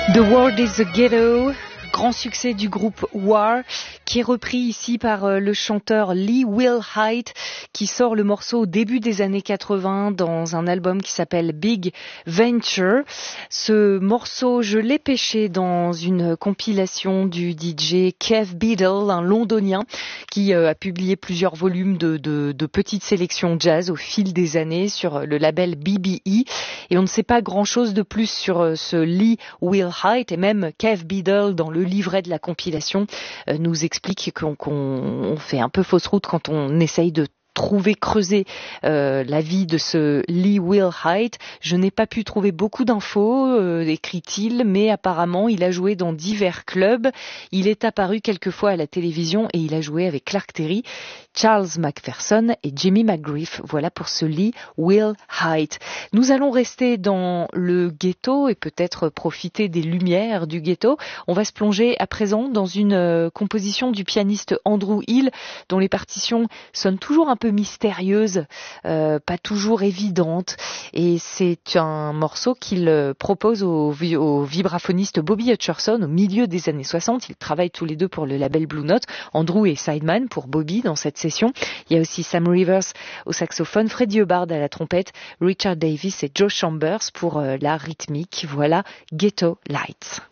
The World is the Ghetto, grand succès du groupe War, qui est repris ici par le chanteur Lee Will Height, qui sort le morceau au début des années 80 dans un album qui s'appelle Big Venture. Ce morceau, je l'ai pêché dans une compilation du DJ Kev Beadle, un londonien, qui a publié plusieurs volumes de petites sélections jazz au fil des années sur le label BBE. Et on ne sait pas grand-chose de plus sur ce Lee Will Height, et même Kev Beadle, dans le livret de la compilation, nous explique qu'on fait un peu fausse route quand on essaye de creuser la vie de ce Lee Will Height. Je n'ai pas pu trouver beaucoup d'infos, écrit-il, mais apparemment il a joué dans divers clubs. Il est apparu quelquefois à la télévision et il a joué avec Clark Terry, Charles McPherson et Jimmy McGriff. Voilà pour ce Lee Will Height. Nous allons rester dans le ghetto et peut-être profiter des lumières du ghetto. On va se plonger à présent dans une composition du pianiste Andrew Hill, dont les partitions sonnent toujours un peu mystérieuse, pas toujours évidente, et c'est un morceau qu'il propose au vibraphoniste Bobby Hutcherson au milieu des années 60. Ils travaillent tous les deux pour le label Blue Note, Andrew et Sideman pour Bobby dans cette session. Il y a aussi Sam Rivers au saxophone, Freddie Hubbard à la trompette, Richard Davis et Joe Chambers pour la rythmique. Voilà Ghetto Lights.